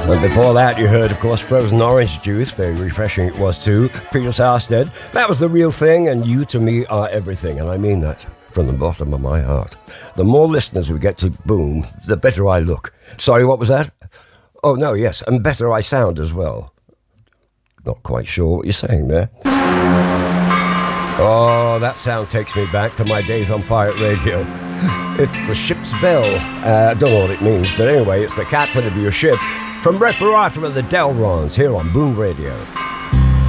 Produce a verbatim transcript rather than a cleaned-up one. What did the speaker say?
And before that, you heard, of course, Frozen Orange Juice. Very refreshing it was, too. Peter Sarsted. That was The Real Thing, and You to Me Are Everything. And I mean that from the bottom of my heart. The more listeners we get to Boom, the better I look. Sorry, what was that? Oh, no, yes, and better I sound as well. Not quite sure what you're saying there. Oh, that sound takes me back to my days on pirate radio. It's the ship's bell. I uh, don't know what it means, but anyway, it's the captain of your ship from Reparata of the Delrons here on Boom Radio.